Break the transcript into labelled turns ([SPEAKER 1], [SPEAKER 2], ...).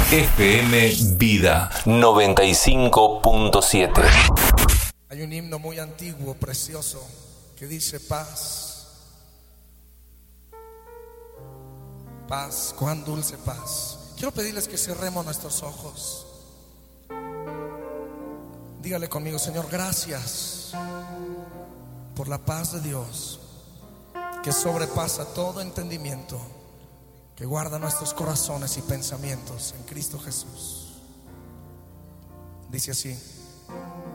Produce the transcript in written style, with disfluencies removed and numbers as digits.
[SPEAKER 1] FM Vida 95.7.
[SPEAKER 2] Hay un himno muy antiguo, precioso, que dice paz. Paz, cuán dulce paz. Quiero pedirles que cerremos nuestros ojos. Dígale conmigo: Señor, gracias por la paz de Dios que sobrepasa todo entendimiento, que guarda nuestros corazones y pensamientos en Cristo Jesús. Dice así: